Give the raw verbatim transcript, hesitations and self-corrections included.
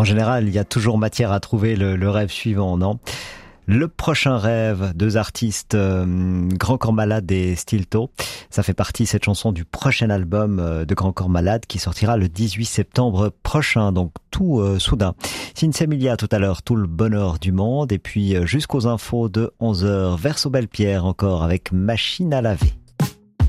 En général, il y a toujours matière à trouver le, le rêve suivant, non ? Le prochain rêve, deux artistes, euh, Grand Corps Malade et Stilto. Ça fait partie, cette chanson, du prochain album euh, de Grand Corps Malade qui sortira le dix-huit septembre prochain. Donc tout euh, soudain. Cynthia Emilia tout à l'heure, tout le bonheur du monde. Et puis euh, jusqu'aux infos de onze heures, Verso Belle Pierre encore avec Machine à laver.